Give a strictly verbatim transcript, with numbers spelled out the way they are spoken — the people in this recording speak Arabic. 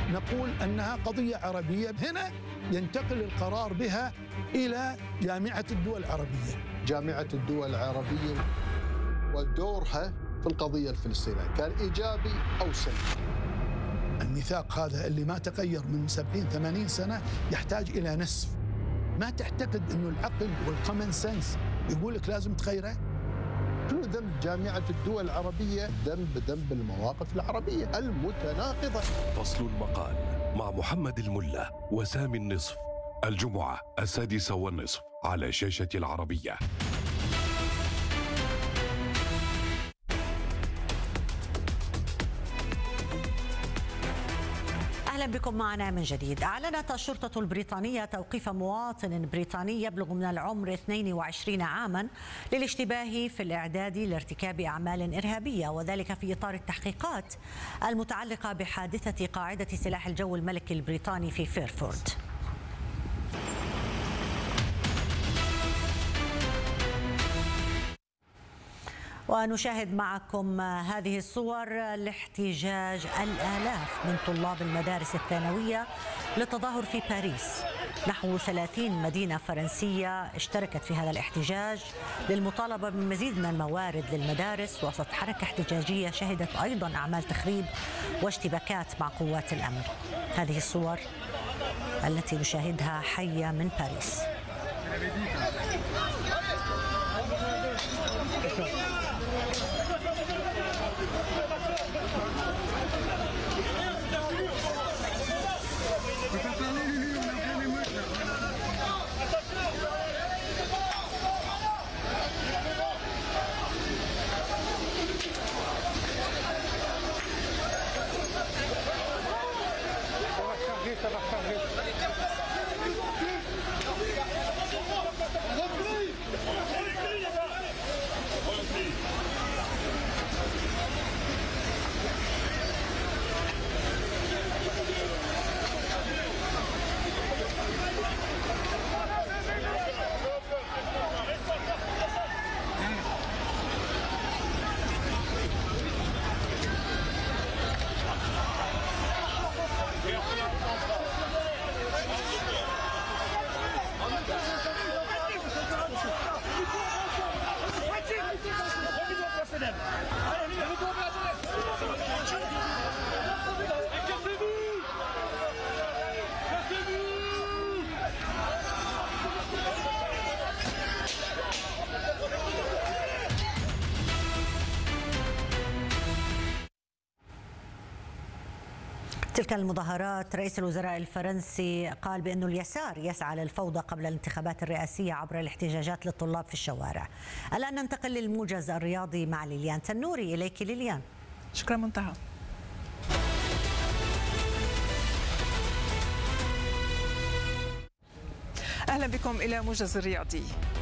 نقول أنها قضية عربية. هنا ينتقل القرار بها إلى جامعة الدول العربية. جامعة الدول العربية ودورها في القضية الفلسطينية كان إيجابي أو سلبي؟ الميثاق هذا اللي ما تغير من سبعين ثمانين سنة يحتاج إلى نسف. ما تعتقد أنه العقل والكومن سنس يقول لك لازم تغيره؟ شنو ذنب جامعة الدول العربية؟ ذنب ذنب المواقف العربية المتناقضة. فصل المقال مع محمد الملا وسامي النصف، الجمعة السادسة والنصف على شاشة العربية. أهلا بكم معنا من جديد. أعلنت الشرطة البريطانية توقيف مواطن بريطاني يبلغ من العمر اثنين وعشرين عاما للاشتباه في الإعداد لارتكاب أعمال إرهابية، وذلك في إطار التحقيقات المتعلقة بحادثة قاعدة سلاح الجو الملكي البريطاني في فيرفورد. ونشاهد معكم هذه الصور لاحتجاج الآلاف من طلاب المدارس الثانوية للتظاهر في باريس. نحو ثلاثين مدينة فرنسية اشتركت في هذا الاحتجاج للمطالبة بمزيد من الموارد للمدارس وسط حركة احتجاجية شهدت أيضا أعمال تخريب واشتباكات مع قوات الأمن. هذه الصور التي نشاهدها حية من باريس. تلك المظاهرات رئيس الوزراء الفرنسي قال بأن اليسار يسعى للفوضى قبل الانتخابات الرئاسية عبر الاحتجاجات للطلاب في الشوارع. الآن ننتقل للموجز الرياضي مع ليليان تنوري. إليك ليليان. شكرا منتهى. أهلا بكم إلى موجز الرياضي.